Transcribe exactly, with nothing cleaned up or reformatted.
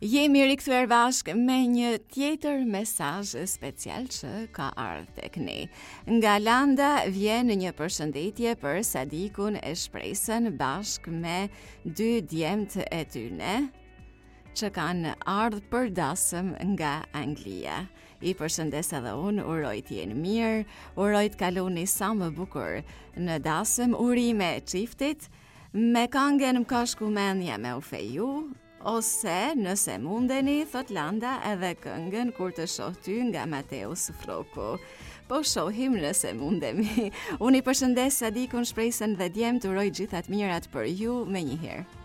Jemi rikthyer bashkë me një tjetër mesazh special që ka ardhur tek ne. Nga Landa vjen një përshëndetje për Sadikun e Shpresën bashkë me dy djemt e tyne që kanë ardhur për dasëm nga Anglia. I përshëndes edhe unë, uroj t'jeni mirë, uroj t'kaloni sa më bukur në dasëm, urime çiftit, me këngën më ka shku mendja me u feju, ose nëse mundeni, thot Landa, edhe këngën Kur të shoh ty nga Mateus Froku. Po shohim nëse mundemi. Unë i përshëndes Sadikun, Shpresën dhe djemt, uroj gjithat mirat për ju me njëherë.